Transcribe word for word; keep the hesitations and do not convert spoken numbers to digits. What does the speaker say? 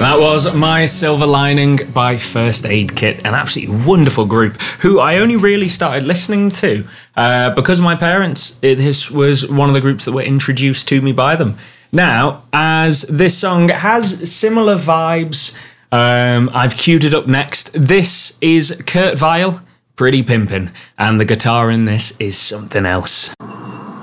That was My Silver Lining by First Aid Kit, an absolutely wonderful group who I only really started listening to uh, because of my parents. It, this was one of the groups that were introduced to me by them. Now, as this song has similar vibes, um, I've queued it up next. This is Kurt Vile, Pretty Pimpin', and the guitar in this is something else.